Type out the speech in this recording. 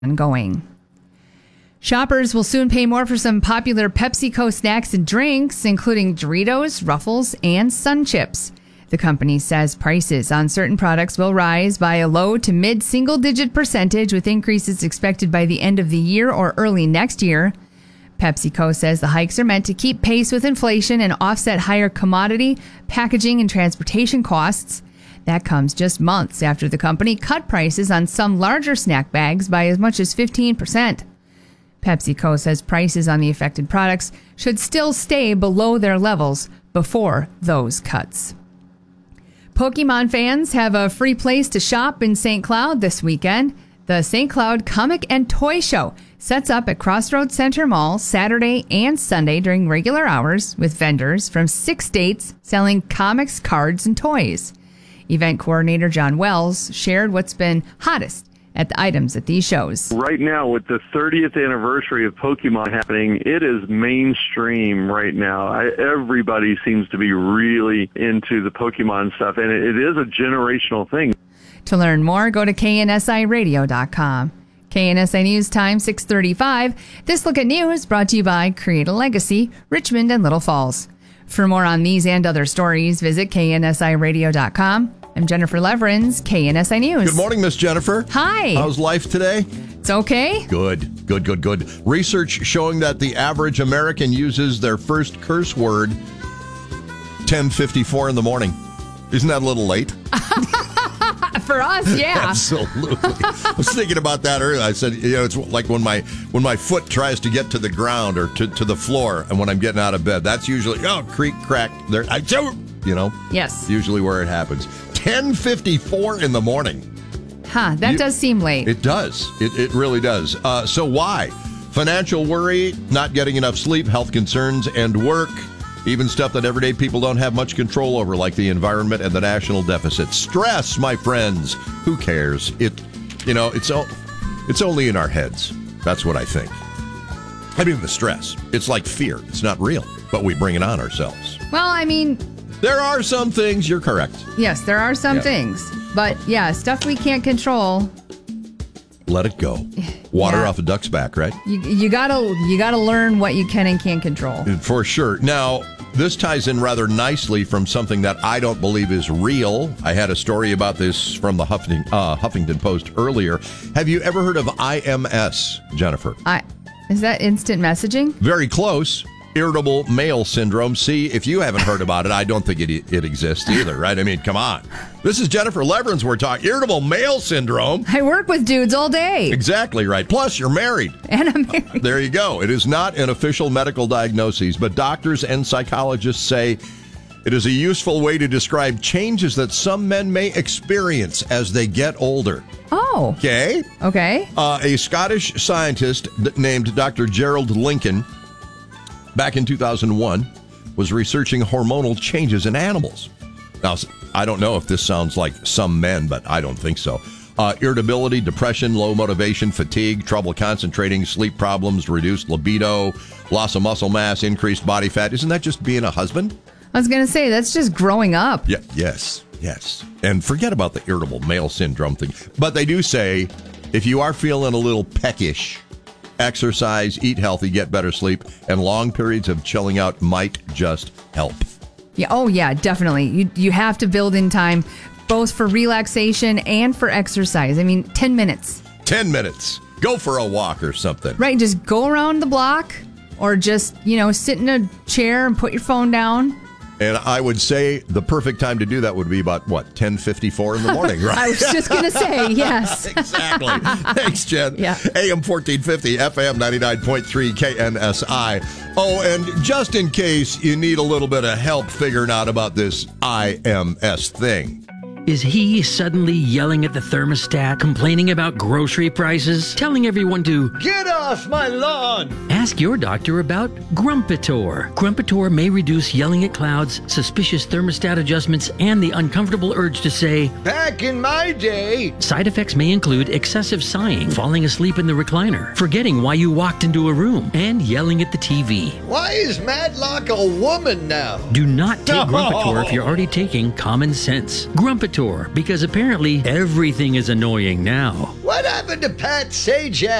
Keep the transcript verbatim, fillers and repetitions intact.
ongoing. Shoppers will soon pay more for some popular PepsiCo snacks and drinks, including Doritos, Ruffles, and Sun Chips. The company says prices on certain products will rise by a low to mid single-digit percentage, with increases expected by the end of the year or early next year. PepsiCo says the hikes are meant to keep pace with inflation and offset higher commodity, packaging, and transportation costs. That comes just months after the company cut prices on some larger snack bags by as much as fifteen percent. PepsiCo says prices on the affected products should still stay below their levels before those cuts. Pokemon fans have a free place to shop in Saint Cloud this weekend. The Saint Cloud Comic and Toy Show sets up at Crossroads Center Mall Saturday and Sunday during regular hours, with vendors from six states selling comics, cards, and toys. Event coordinator John Wells shared what's been hottest at the items at these shows. Right now, with the thirtieth anniversary of Pokemon happening, it is mainstream right now. I, everybody seems to be really into the Pokemon stuff, and it, it is a generational thing. To learn more, go to K N S I radio dot com. K N S I News Time, six thirty-five. This Look at News brought to you by Create a Legacy, Richmond and Little Falls. For more on these and other stories, visit K N S I radio dot com. I'm Jennifer Leverins, K N S I News. Good morning, Miss Jennifer. Hi. How's life today? It's okay. Good, good, good, good. Research showing that the average American uses their first curse word ten fifty-four in the morning. Isn't that a little late? For us, yeah. Absolutely. I was thinking about that earlier. I said, you know, it's like when my when my foot tries to get to the ground or to, to the floor, and when I'm getting out of bed, that's usually, oh, creak, crack. There, I, you know? Yes. Usually where it happens. ten fifty-four in the morning. Huh, that you, does seem late. It does. It, it really does. Uh, so why? Financial worry, not getting enough sleep, health concerns, and work. Even stuff that everyday people don't have much control over, like the environment and the national deficit. Stress, my friends. Who cares? It, you know, it's it's only in our heads. That's what I think. I mean, the stress. It's like fear. It's not real, but we bring it on ourselves. Well, I mean, there are some things. You're correct. Yes, there are some yeah. things. But, yeah, stuff we can't control. Let it go. Water yeah. off a duck's back, right? You, you gotta you gotta learn what you can and can't control. For sure. Now, this ties in rather nicely from something that I don't believe is real. I had a story about this from the Huffington, uh, Huffington Post earlier. Have you ever heard of I M S, Jennifer? I is that instant messaging? Very close. Irritable male syndrome. See, if you haven't heard about it, I don't think it it exists either, right? I mean, come on. This is Jennifer Leverins we're talking. Irritable male syndrome. I work with dudes all day. Exactly right. Plus, you're married. And I'm married. There you go. It is not an official medical diagnosis, but doctors and psychologists say it is a useful way to describe changes that some men may experience as they get older. Oh. Okay. Okay. Uh, a Scottish scientist named Doctor Gerald Lincoln, back in two thousand one, was researching hormonal changes in animals. Now, I don't know if this sounds like some men, but I don't think so. Uh, irritability, depression, low motivation, fatigue, trouble concentrating, sleep problems, reduced libido, loss of muscle mass, increased body fat. Isn't that just being a husband? I was going to say, that's just growing up. Yeah. Yes. Yes. And forget about the irritable male syndrome thing. But they do say, if you are feeling a little peckish, exercise, eat healthy, get better sleep, and long periods of chilling out might just help. Yeah. Oh, yeah, definitely. You you have to build in time both for relaxation and for exercise. I mean, ten minutes. ten minutes. Go for a walk or something. Right. Just go around the block or just, you know, sit in a chair and put your phone down. And I would say the perfect time to do that would be about, what, ten fifty-four in the morning, right? I was just going to say, yes. Exactly. Thanks, Jen. Yeah. A M fourteen fifty, F M ninety-nine point three, K N S I. Oh, and just in case you need a little bit of help figuring out about this I M S thing. Is he suddenly yelling at the thermostat, complaining about grocery prices, telling everyone to get off my lawn? Ask your doctor about Grumpitor. Grumpitor may reduce yelling at clouds, suspicious thermostat adjustments, and the uncomfortable urge to say, back in my day. Side effects may include excessive sighing, falling asleep in the recliner, forgetting why you walked into a room, and yelling at the T V. Why is Matlock a woman now? Do not take No. Grumpitor if you're already taking Common Sense. Grumpitor, because apparently everything is annoying now. What What happened to Pat Sajak?